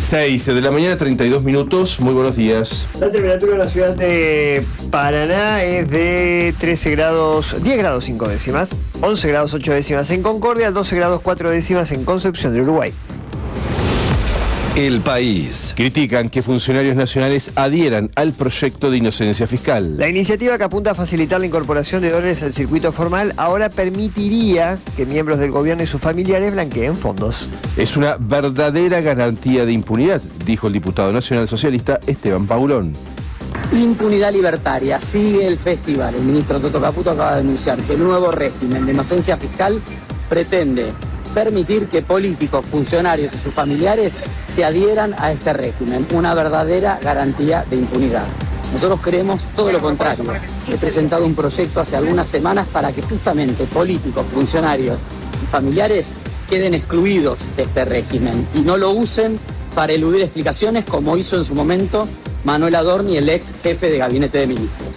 6 de la mañana, 32 minutos. Muy buenos días. La temperatura en la ciudad de Paraná es de 13 grados, 10 grados 5 décimas, 11 grados 8 décimas en Concordia, 12 grados 4 décimas en Concepción del Uruguay. El País. Critican que funcionarios nacionales adhieran al proyecto de inocencia fiscal. La iniciativa, que apunta a facilitar la incorporación de dólares al circuito formal, ahora permitiría que miembros del gobierno y sus familiares blanqueen fondos. Es una verdadera garantía de impunidad, dijo el diputado nacional socialista Esteban Paulón. Impunidad libertaria, sigue el festival. El ministro Toto Caputo acaba de anunciar que el nuevo régimen de inocencia fiscal pretende permitir que políticos, funcionarios y sus familiares se adhieran a este régimen, una verdadera garantía de impunidad. Nosotros creemos todo lo contrario. He presentado un proyecto hace algunas semanas para que justamente políticos, funcionarios y familiares queden excluidos de este régimen y no lo usen para eludir explicaciones como hizo en su momento Manuel Adorni, el ex jefe de gabinete de ministros.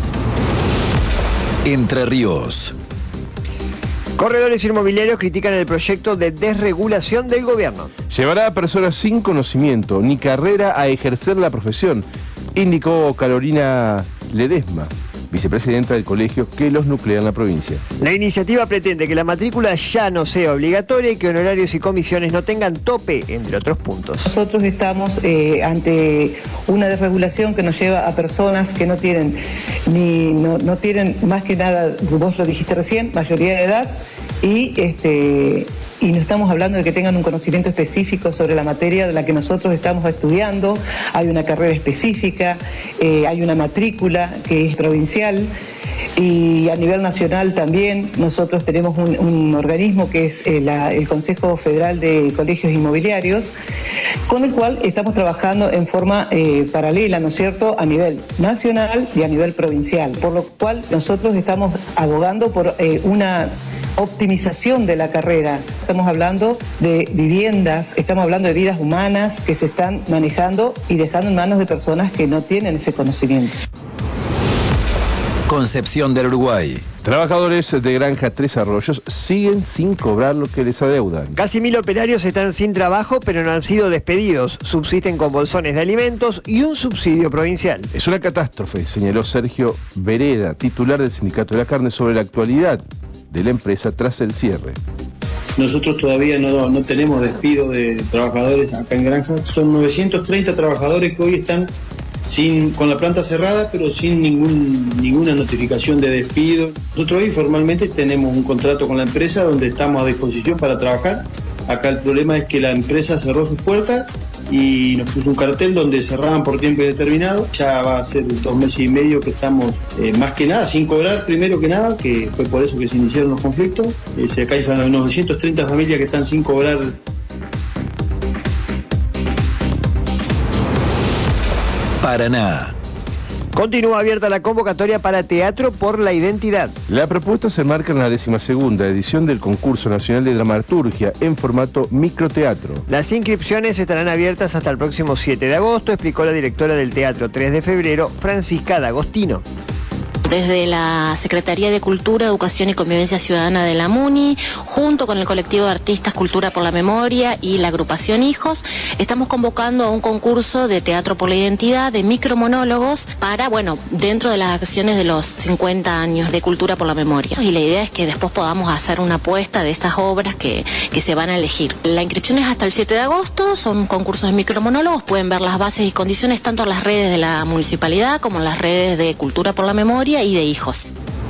Entre Ríos. Corredores inmobiliarios critican el proyecto de desregulación del gobierno. Llevará a personas sin conocimiento ni carrera a ejercer la profesión, indicó Carolina Ledesma, vicepresidenta del colegio que los nuclea en la provincia. La iniciativa pretende que la matrícula ya no sea obligatoria y que honorarios y comisiones no tengan tope, entre otros puntos. Nosotros estamos ante una desregulación que nos lleva a personas que no tienen no tienen más que nada, vos lo dijiste recién, mayoría de edad y no estamos hablando de que tengan un conocimiento específico sobre la materia de la que nosotros estamos estudiando. Hay una carrera específica, hay una matrícula que es provincial y a nivel nacional también nosotros tenemos un organismo que es el Consejo Federal de Colegios Inmobiliarios, con el cual estamos trabajando en forma paralela, ¿no es cierto?, a nivel nacional y a nivel provincial, por lo cual nosotros estamos abogando por una optimización de la carrera. Estamos hablando de viviendas, estamos hablando de vidas humanas que se están manejando y dejando en manos de personas que no tienen ese conocimiento. Concepción del Uruguay. Trabajadores de Granja Tres Arroyos siguen sin cobrar lo que les adeudan. Casi 1000 operarios están sin trabajo, pero no han sido despedidos. Subsisten con bolsones de alimentos y un subsidio provincial. Es una catástrofe, señaló Sergio Vereda, titular del Sindicato de la Carne, sobre la actualidad de la empresa tras el cierre. Nosotros todavía no tenemos despido de trabajadores acá en Granja. Son 930 trabajadores que hoy están con la planta cerrada, pero sin ninguna notificación de despido. Nosotros hoy formalmente tenemos un contrato con la empresa donde estamos a disposición para trabajar. Acá el problema es que la empresa cerró sus puertas y nos puso un cartel donde cerraban por tiempo indeterminado. Ya va a ser 2 meses y medio que estamos más que nada sin cobrar, primero que nada, que fue por eso que se iniciaron los conflictos. Acá hay 930 familias que están sin cobrar. Paraná. Continúa abierta la convocatoria para Teatro por la Identidad. La propuesta se enmarca en la 12ª edición del Concurso Nacional de Dramaturgia en formato microteatro. Las inscripciones estarán abiertas hasta el próximo 7 de agosto, explicó la directora del Teatro 3 de Febrero, Francisca D'Agostino. Desde la Secretaría de Cultura, Educación y Convivencia Ciudadana de la MUNI, junto con el colectivo de artistas Cultura por la Memoria y la agrupación Hijos, estamos convocando a un concurso de Teatro por la Identidad, de micromonólogos, para, dentro de las acciones de los 50 años de Cultura por la Memoria. Y la idea es que después podamos hacer una apuesta de estas obras que se van a elegir. La inscripción es hasta el 7 de agosto, son concursos de micromonólogos, pueden ver las bases y condiciones tanto en las redes de la municipalidad como en las redes de Cultura por la Memoria y de Hijos.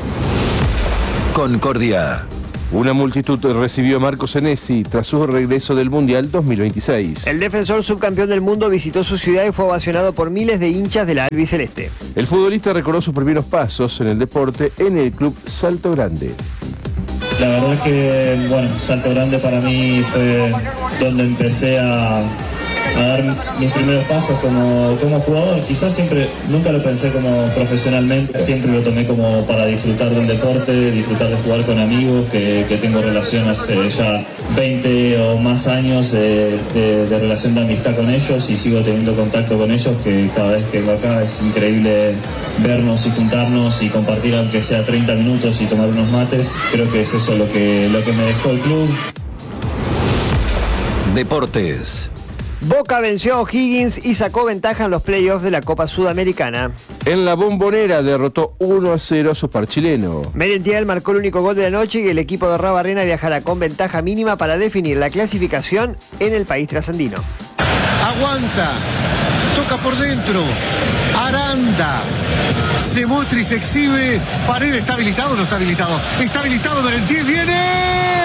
Concordia. Una multitud recibió a Marco Senesi tras su regreso del Mundial 2026. El defensor subcampeón del mundo visitó su ciudad y fue ovacionado por miles de hinchas de la albiceleste. El futbolista recordó sus primeros pasos en el deporte en el club Salto Grande. La verdad es que, Salto Grande para mí fue donde empecé a dar mis primeros pasos como jugador. Quizás nunca lo pensé como profesionalmente, siempre lo tomé como para disfrutar del deporte, disfrutar de jugar con amigos, que tengo relación hace ya 20 o más años de relación de amistad con ellos y sigo teniendo contacto con ellos, que cada vez que vengo acá es increíble vernos y juntarnos y compartir aunque sea 30 minutos y tomar unos mates. Creo que es eso lo que me dejó el club. Deportes. Boca venció a O'Higgins y sacó ventaja en los playoffs de la Copa Sudamericana. En la Bombonera derrotó 1-0 a Super Chileno. Merentiel marcó el único gol de la noche y el equipo de Rabarrena viajará con ventaja mínima para definir la clasificación en el país trasandino. Aguanta, toca por dentro, Aranda, se muestra y se exhibe. Paredes, ¿está habilitado o no está habilitado? Está habilitado, Merentiel, viene.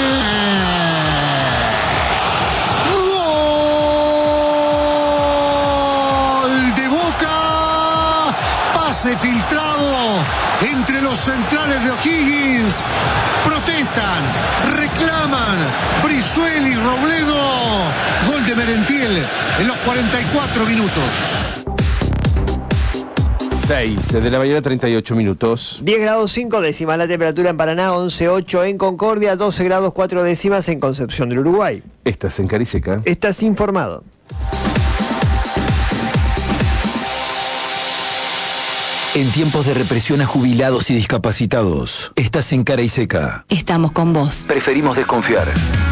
Filtrado entre los centrales de O'Higgins. Protestan, reclaman. Brizuela y Robledo. Gol de Merentiel en los 44 minutos. 6 de la mañana, 38 minutos. 10 grados 5 décimas la temperatura en Paraná, 11,8 en Concordia, 12 grados 4 décimas en Concepción del Uruguay. Estás en Cariseca. Estás informado. En tiempos de represión a jubilados y discapacitados, estás en Cara y Seca. Estamos con vos. Preferimos desconfiar.